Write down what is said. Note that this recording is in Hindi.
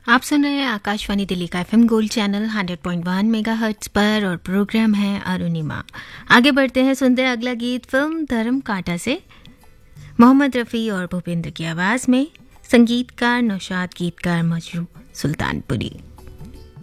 आप सुन रहे हैं आकाशवाणी दिल्ली का एफएम गोल्ड चैनल 100.1 मेगाहर्ट्ज पर और प्रोग्राम है अरुणिमा। आगे बढ़ते हैं, सुनते हैं अगला गीत फिल्म धर्म कांटा से। मोहम्मद रफ़ी और भूपेंद्र की आवाज़ में, संगीतकार नौशाद, गीतकार मजरू सुल्तानपुरी।